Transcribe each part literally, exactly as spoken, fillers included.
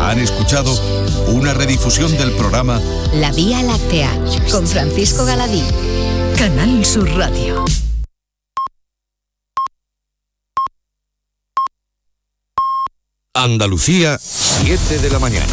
Han escuchado una redifusión del programa La Vía Láctea, con Francisco Galadí. Canal Sur Radio. Andalucía, siete de la mañana.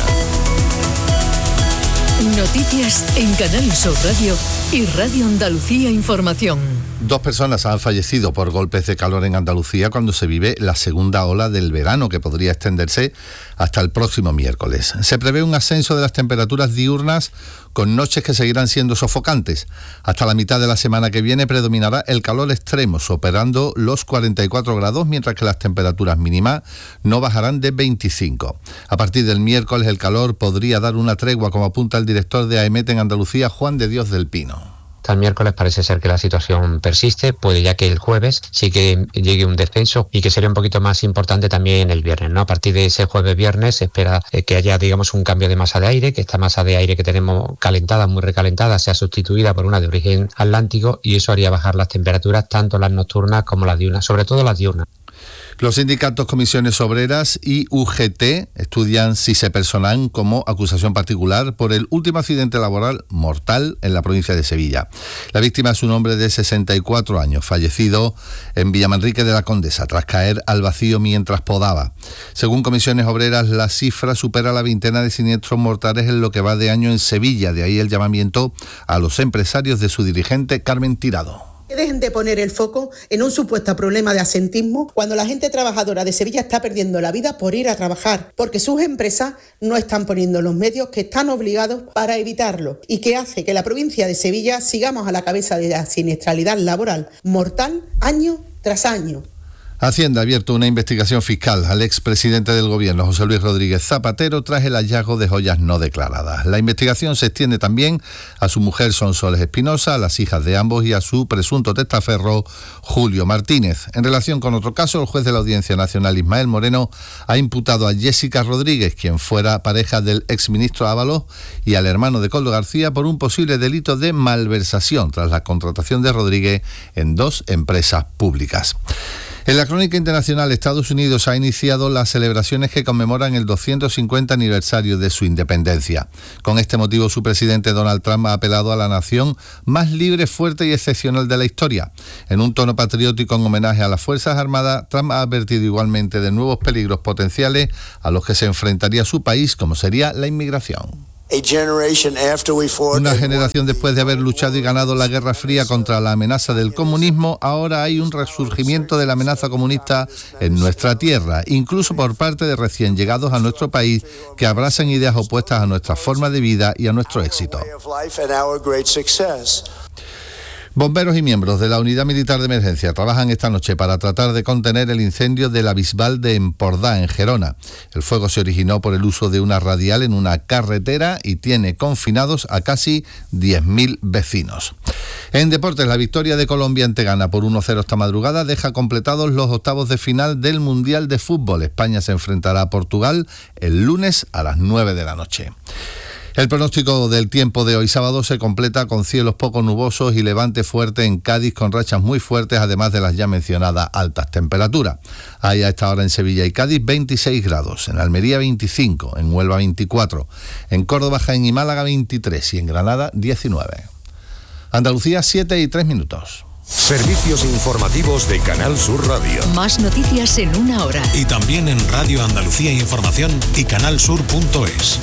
Noticias en Canal Sur Radio y Radio Andalucía Información. Dos personas han fallecido por golpes de calor en Andalucía cuando se vive la segunda ola del verano, que podría extenderse hasta el próximo miércoles. Se prevé un ascenso de las temperaturas diurnas con noches que seguirán siendo sofocantes. Hasta la mitad de la semana que viene predominará el calor extremo, superando los cuarenta y cuatro grados, mientras que las temperaturas mínimas no bajarán de veinticinco. A partir del miércoles el calor podría dar una tregua, como apunta el director de AEMET en Andalucía, Juan de Dios del Pino. Hasta el miércoles parece ser que la situación persiste, puede ya que el jueves sí que llegue un descenso y que sería un poquito más importante también el viernes, ¿no? A partir de ese jueves-viernes se espera que haya, digamos, un cambio de masa de aire, que esta masa de aire que tenemos calentada, muy recalentada, sea sustituida por una de origen atlántico, y eso haría bajar las temperaturas, tanto las nocturnas como las diurnas, sobre todo las diurnas. Los sindicatos Comisiones Obreras y U G T estudian si se personan como acusación particular por el último accidente laboral mortal en la provincia de Sevilla. La víctima es un hombre de sesenta y cuatro años, fallecido en Villamanrique de la Condesa tras caer al vacío mientras podaba. Según Comisiones Obreras, la cifra supera la veintena de siniestros mortales en lo que va de año en Sevilla. De ahí el llamamiento a los empresarios de su dirigente Carmen Tirado. Que dejen de poner el foco en un supuesto problema de asentismo cuando la gente trabajadora de Sevilla está perdiendo la vida por ir a trabajar, porque sus empresas no están poniendo los medios que están obligados para evitarlo, y que hace que la provincia de Sevilla sigamos a la cabeza de la siniestralidad laboral mortal año tras año. Hacienda ha abierto una investigación fiscal al expresidente del gobierno, José Luis Rodríguez Zapatero, tras el hallazgo de joyas no declaradas. La investigación se extiende también a su mujer Sonsoles Espinosa, a las hijas de ambos y a su presunto testaferro Julio Martínez. En relación con otro caso, el juez de la Audiencia Nacional, Ismael Moreno, ha imputado a Jessica Rodríguez, quien fuera pareja del exministro Ábalos, y al hermano de Coldo García por un posible delito de malversación tras la contratación de Rodríguez en dos empresas públicas. En la crónica internacional, Estados Unidos ha iniciado las celebraciones que conmemoran el doscientos cincuenta aniversario de su independencia. Con este motivo, su presidente Donald Trump ha apelado a la nación más libre, fuerte y excepcional de la historia. En un tono patriótico en homenaje a las Fuerzas Armadas, Trump ha advertido igualmente de nuevos peligros potenciales a los que se enfrentaría su país, como sería la inmigración. Una generación después de haber luchado y ganado la Guerra Fría contra la amenaza del comunismo, ahora hay un resurgimiento de la amenaza comunista en nuestra tierra, incluso por parte de recién llegados a nuestro país que abrazan ideas opuestas a nuestra forma de vida y a nuestro éxito. Bomberos y miembros de la Unidad Militar de Emergencia trabajan esta noche para tratar de contener el incendio de la Bisbal de Empordà, en Gerona. El fuego se originó por el uso de una radial en una carretera y tiene confinados a casi diez mil vecinos. En deportes, la victoria de Colombia ante Ghana por uno cero esta madrugada deja completados los octavos de final del Mundial de Fútbol. España se enfrentará a Portugal el lunes a las nueve de la noche. El pronóstico del tiempo de hoy sábado se completa con cielos poco nubosos y levante fuerte en Cádiz, con rachas muy fuertes, además de las ya mencionadas altas temperaturas. Hay a esta hora en Sevilla y Cádiz veintiséis grados, en Almería veinticinco, en Huelva veinticuatro, en Córdoba, Jaén y Málaga veintitrés y en Granada diecinueve. Andalucía, siete y tres minutos. Servicios informativos de Canal Sur Radio. Más noticias en una hora. Y también en Radio Andalucía Información y canal sur punto es.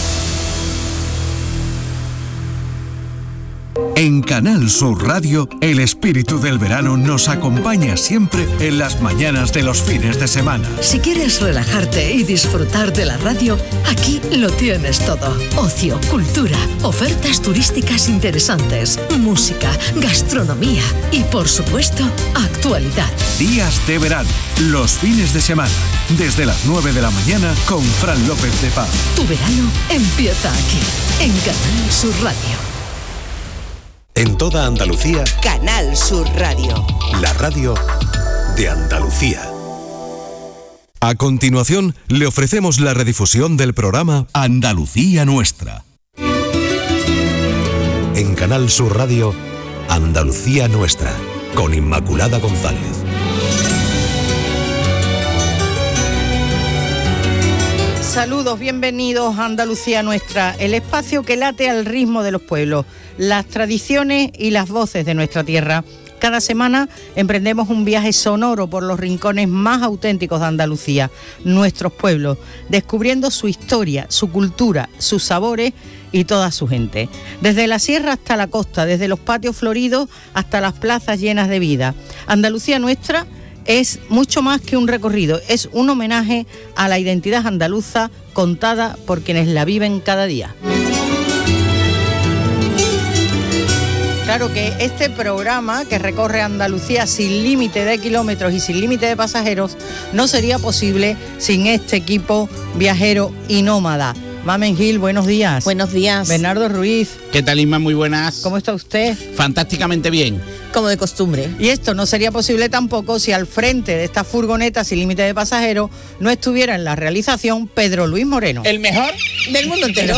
En Canal Sur Radio, el espíritu del verano nos acompaña siempre en las mañanas de los fines de semana. Si quieres relajarte y disfrutar de la radio, aquí lo tienes todo. Ocio, cultura, ofertas turísticas interesantes, música, gastronomía y, por supuesto, actualidad. Días de verano, los fines de semana, desde las nueve de la mañana con Fran López de Paz. Tu verano empieza aquí, en Canal Sur Radio. En toda Andalucía, Canal Sur Radio. La radio de Andalucía. A continuación, le ofrecemos la redifusión del programa Andalucía Nuestra. En Canal Sur Radio, Andalucía Nuestra, con Inmaculada González. Saludos, bienvenidos a Andalucía Nuestra, el espacio que late al ritmo de los pueblos, las tradiciones y las voces de nuestra tierra. Cada semana emprendemos un viaje sonoro por los rincones más auténticos de Andalucía, nuestros pueblos, descubriendo su historia, su cultura, sus sabores y toda su gente. Desde la sierra hasta la costa, desde los patios floridos hasta las plazas llenas de vida. Andalucía Nuestra es mucho más que un recorrido, es un homenaje a la identidad andaluza contada por quienes la viven cada día. Claro que este programa que recorre Andalucía sin límite de kilómetros y sin límite de pasajeros no sería posible sin este equipo viajero y nómada. Mamen Gil, buenos días. Buenos días. Bernardo Ruiz. ¿Qué tal, Isma? Muy buenas. ¿Cómo está usted? Fantásticamente bien. Como de costumbre. Y esto no sería posible tampoco si al frente de esta furgoneta sin límite de pasajeros no estuviera en la realización Pedro Luis Moreno. El mejor del mundo entero.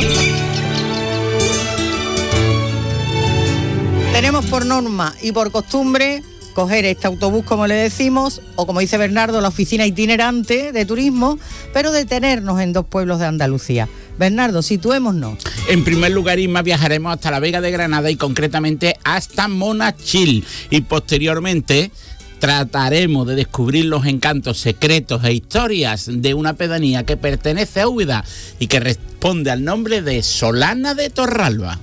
Tenemos por norma y por costumbre coger este autobús, como le decimos, o como dice Bernardo, la oficina itinerante de turismo, pero detenernos en dos pueblos de Andalucía. Bernardo, situémonos. En primer lugar, Isma, viajaremos hasta la Vega de Granada y concretamente hasta Monachil, y posteriormente trataremos de descubrir los encantos, secretos e historias de una pedanía que pertenece a Úbeda y que responde al nombre de Solana de Torralba.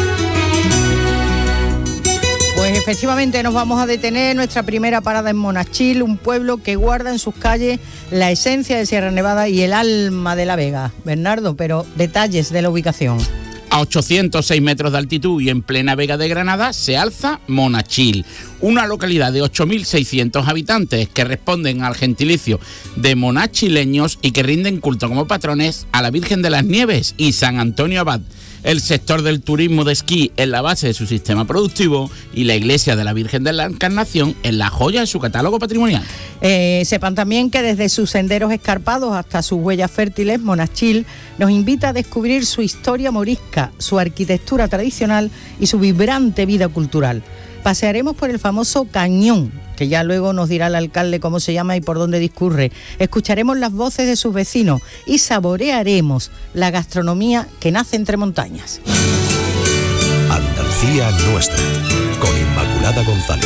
Pues efectivamente nos vamos a detener. Nuestra primera parada en Monachil, un pueblo que guarda en sus calles la esencia de Sierra Nevada y el alma de la Vega. Bernardo, pero detalles de la ubicación. A ochocientos seis metros de altitud y en plena Vega de Granada se alza Monachil, una localidad de ocho mil seiscientos habitantes que responden al gentilicio de monachileños y que rinden culto como patrones a la Virgen de las Nieves y San Antonio Abad. El sector del turismo de esquí es la base de su sistema productivo y la iglesia de la Virgen de la Encarnación es la joya de su catálogo patrimonial. Eh, sepan también que desde sus senderos escarpados hasta sus huellas fértiles, Monachil nos invita a descubrir su historia morisca, su arquitectura tradicional y su vibrante vida cultural. Pasearemos por el famoso cañón, que ya luego nos dirá el alcalde cómo se llama y por dónde discurre. Escucharemos las voces de sus vecinos y saborearemos la gastronomía que nace entre montañas. Andalucía Nuestra, con Inmaculada González.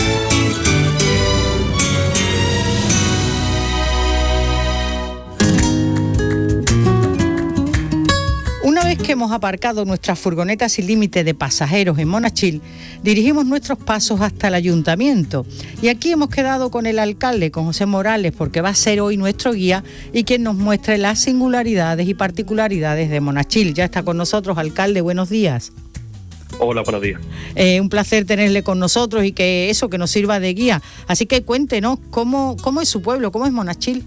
Una vez que hemos aparcado nuestras furgonetas sin límite de pasajeros en Monachil, dirigimos nuestros pasos hasta el ayuntamiento. Y aquí hemos quedado con el alcalde, con José Morales, porque va a ser hoy nuestro guía y quien nos muestre las singularidades y particularidades de Monachil. Ya está con nosotros, alcalde, buenos días. Hola, buenos días. Eh, un placer tenerle con nosotros y que eso, que nos sirva de guía. Así que cuéntenos, ¿cómo, cómo es su pueblo, cómo es Monachil?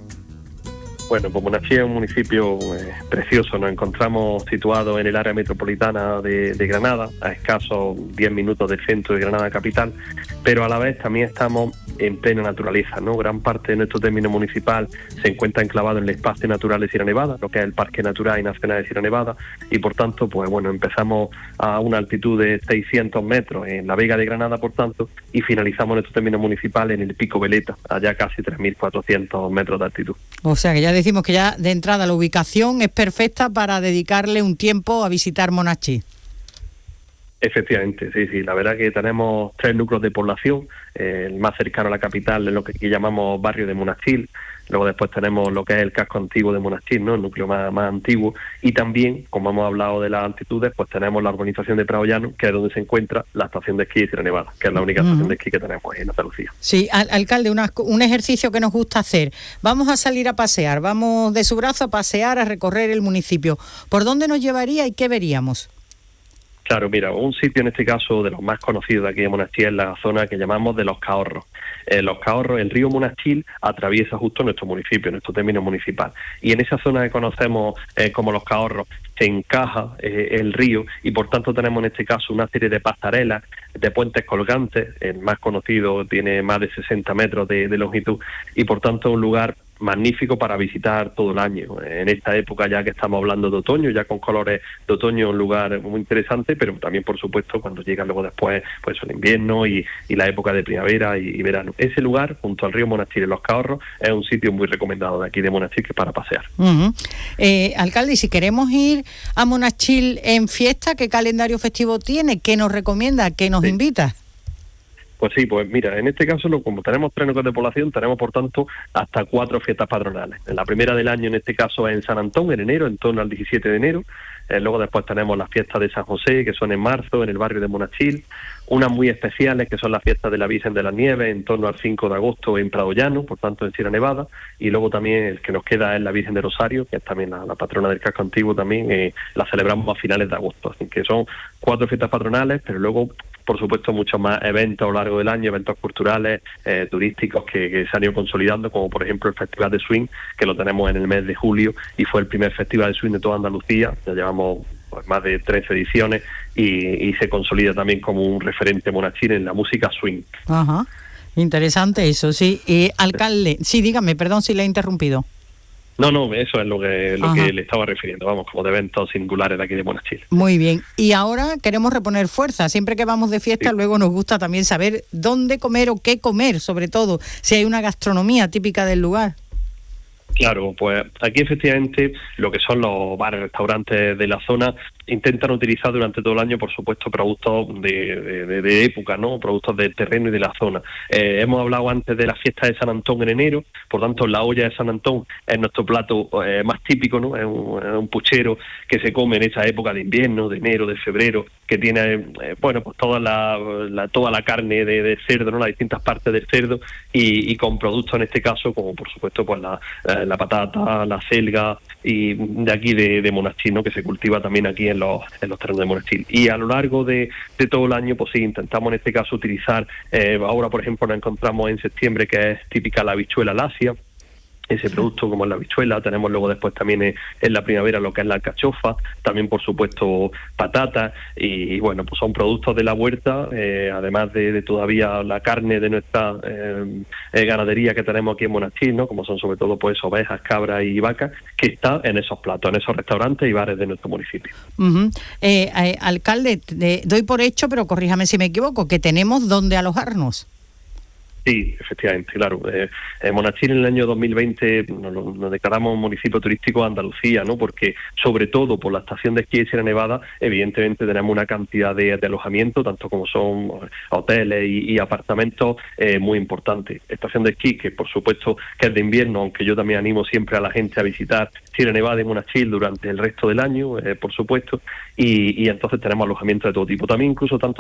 Bueno, pues Monachil es un municipio eh, precioso. Nos encontramos situados en el área metropolitana de, de Granada, a escasos diez minutos del centro de Granada capital, pero a la vez también estamos en plena naturaleza, ¿no? Gran parte de nuestro término municipal se encuentra enclavado en el espacio natural de Sierra Nevada, lo que es el Parque Natural y Nacional de Sierra Nevada, y por tanto, pues bueno, empezamos a una altitud de seiscientos metros en la Vega de Granada, por tanto, y finalizamos nuestro término municipal en el Pico Veleta, allá casi tres mil cuatrocientos metros de altitud. O sea que ya decimos que ya de entrada la ubicación es perfecta para dedicarle un tiempo a visitar Monachil. Efectivamente, sí, sí. La verdad que tenemos tres núcleos de población. Eh, el más cercano a la capital es lo que aquí llamamos barrio de Monachil. Luego después tenemos lo que es el casco antiguo de Monachil, ¿no? El núcleo más, más antiguo. Y también, como hemos hablado de las altitudes, pues tenemos la urbanización de Prado Llano, que es donde se encuentra la estación de esquí de Sierra Nevada, que es la única uh-huh. estación de esquí que tenemos en Andalucía. Sí, al, alcalde, una, un ejercicio que nos gusta hacer. Vamos a salir a pasear, vamos de su brazo a pasear, a recorrer el municipio. ¿Por dónde nos llevaría y qué veríamos? Claro, mira, un sitio en este caso de los más conocidos de aquí de Monachil es la zona que llamamos de Los Cahorros. Eh, Los Cahorros, el río Monachil atraviesa justo nuestro municipio, nuestro término municipal. Y en esa zona que conocemos eh, como Los Cahorros se encaja eh, el río y por tanto tenemos en este caso una serie de pasarelas, de puentes colgantes. El más conocido tiene más de sesenta metros de, de longitud y por tanto un lugar magnífico para visitar todo el año. En esta época ya que estamos hablando de otoño, ya con colores de otoño, un lugar muy interesante, pero también, por supuesto, cuando llega luego después pues el invierno y, y la época de primavera y, y verano. Ese lugar, junto al río Monachil en Los Cahorros, es un sitio muy recomendado de aquí de Monachil que para pasear. Uh-huh. eh, alcalde, y si queremos ir a Monachil en fiesta, ¿qué calendario festivo tiene? ¿Qué nos recomienda? ¿Qué nos sí. invita? Pues sí, pues mira, en este caso, como tenemos tres núcleos de población, tenemos por tanto hasta cuatro fiestas patronales. La primera del año en este caso es en San Antón, en enero, en torno al diecisiete de enero. Eh, luego después tenemos las fiestas de San José, que son en marzo, en el barrio de Monachil. Unas muy especiales, que son las fiestas de la Virgen de las Nieves, en torno al cinco de agosto en Prado Llano, por tanto en Sierra Nevada. Y luego también el que nos queda es la Virgen de Rosario, que es también la, la patrona del casco antiguo, también eh, la celebramos a finales de agosto. Así que son cuatro fiestas patronales, pero luego, por supuesto, muchos más eventos a lo largo del año, eventos culturales, eh, turísticos que, que se han ido consolidando, como por ejemplo el Festival de Swing, que lo tenemos en el mes de julio y fue el primer festival de swing de toda Andalucía. Ya llevamos pues, más de trece ediciones y, y se consolida también como un referente monachil en la música swing. Ajá, interesante eso, sí. Eh, alcalde, sí, dígame, perdón si le he interrumpido. No, no, eso es lo que lo que le estaba refiriendo, vamos, como de eventos singulares de aquí de Monachil. Muy bien, y ahora queremos reponer fuerza, siempre que vamos de fiesta sí. luego nos gusta también saber dónde comer o qué comer, sobre todo, si hay una gastronomía típica del lugar. Claro, pues aquí efectivamente lo que son los bares, restaurantes de la zona intentan utilizar durante todo el año, por supuesto, productos de, de, de época, ¿no? Productos del terreno y de la zona. Eh, hemos hablado antes de la fiesta de San Antón en enero, por tanto la olla de San Antón es nuestro plato eh, más típico, ¿no? Es un, es un puchero que se come en esa época de invierno, de enero, de febrero, que tiene, eh, bueno, pues toda la, la toda la carne de, de cerdo, ¿no? Las distintas partes del cerdo y, y con productos en este caso, como por supuesto pues la, eh, la patata, la selga y de aquí de, de Monachil, ¿no? Que se cultiva también aquí en los, en los terrenos de Monachil. Y a lo largo de, de todo el año, pues sí, intentamos en este caso utilizar, eh, ahora por ejemplo nos encontramos en septiembre que es típica la habichuela lacia, ese producto como es la habichuela, tenemos luego después también en, en la primavera lo que es la alcachofa, también por supuesto patatas y, y bueno, pues son productos de la huerta, eh, además de, de todavía la carne de nuestra eh, eh, ganadería que tenemos aquí en Monachil, ¿no? Como son sobre todo pues ovejas, cabras y vacas, que está en esos platos, en esos restaurantes y bares de nuestro municipio. Uh-huh. eh, eh, alcalde, te doy por hecho, pero corríjame si me equivoco, que tenemos donde alojarnos. Sí, efectivamente, claro. Eh, eh, Monachil en el año dos mil veinte nos, nos declaramos municipio turístico de Andalucía, ¿no? Porque sobre todo por la estación de esquí de Sierra Nevada, evidentemente tenemos una cantidad de, de alojamiento, tanto como son hoteles y, y apartamentos eh, muy importantes. Estación de esquí que por supuesto que es de invierno, aunque yo también animo siempre a la gente a visitar Sierra Nevada y Monachil durante el resto del año, eh, por supuesto, y, y entonces tenemos alojamiento de todo tipo. También incluso tanto